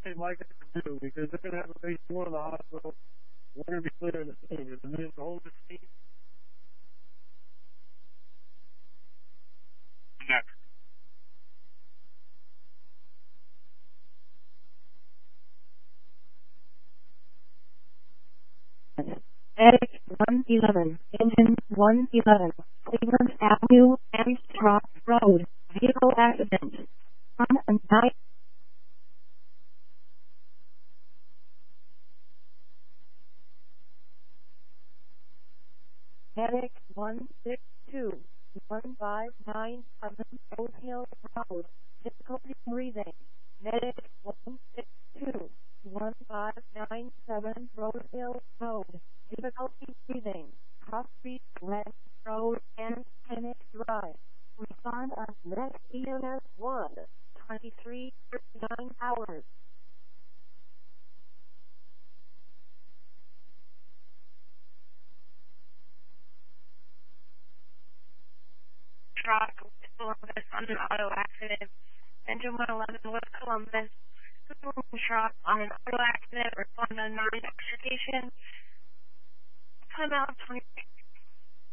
they'd like us to do, because they're going to have a patient in the hospital. We're going to be clearing the scene. Is the minute to hold the scene? Next. Medic 111, Engine 111, Cleveland Avenue, Armstrong Road, vehicle accident. On and 9. Medic 162, 1597, Rose Hill Road, difficulty breathing. Medic 162, 1597, Rose Hill Road, difficulty breathing. Crossstreet, Glen Road, and Phoenix Drive. Respond on Medic EMS 1, 23:39 hours. Truck with Columbus on an auto accident. Engine 111 with Columbus. Truck on an auto accident. Respond on 9 extrication. Time out 20.